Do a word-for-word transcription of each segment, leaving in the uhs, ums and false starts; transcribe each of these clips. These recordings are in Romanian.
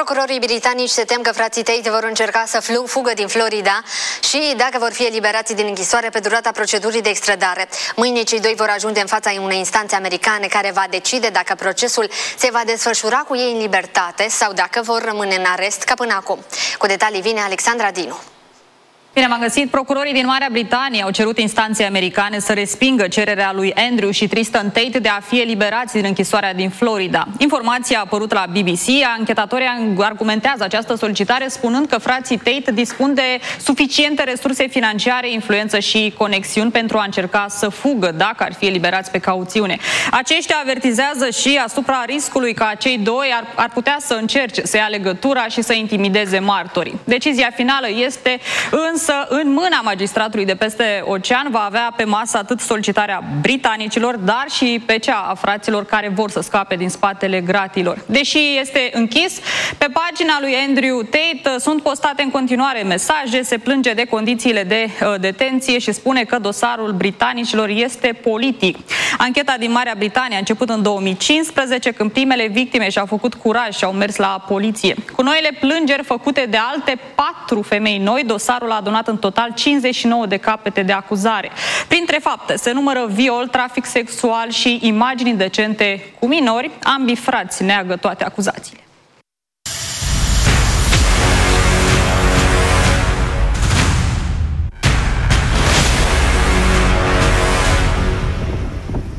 Procurorii britanici se tem că frații Tate vor încerca să fugă din Florida și dacă vor fi eliberați din închisoare pe durata procedurii de extradare. Mâine cei doi vor ajunge în fața unei instanțe americane care va decide dacă procesul se va desfășura cu ei în libertate sau dacă vor rămâne în arest ca până acum. Cu detalii vine Alexandra Dinu. Bine m-am găsit. Procurorii din Marea Britanie au cerut instanței americane să respingă cererea lui Andrew și Tristan Tate de a fi eliberați din închisoarea din Florida. Informația a apărut la B B C. Anchetatorii argumentează această solicitare spunând că frații Tate dispun de suficiente resurse financiare, influență și conexiuni pentru a încerca să fugă dacă ar fi eliberați pe cauțiune. Aceștia avertizează și asupra riscului ca cei doi ar, ar putea să încerce să ia legătura și să intimideze martorii. Decizia finală este însă în mâna magistratului de peste ocean. Va avea pe masă atât solicitarea britanicilor, dar și pe cea a fraților care vor să scape din spatele gratilor. Deși este închis, pe pagina lui Andrew Tate sunt postate în continuare mesaje, se plânge de condițiile de uh, detenție și spune că dosarul britanicilor este politic. Ancheta din Marea Britanie a început în două mii cincisprezece, când primele victime și-au făcut curaj și au mers la poliție. Cu noile plângeri făcute de alte patru femei noi, dosarul a adunat în total cincizeci și nouă de capete de acuzare. Printre fapte se numără viol, trafic sexual și imagini indecente cu minori. Ambii frați neagă toate acuzațiile.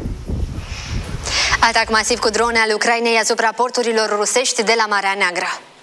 Atac masiv cu drone al Ucrainei asupra porturilor rusești de la Marea Neagră.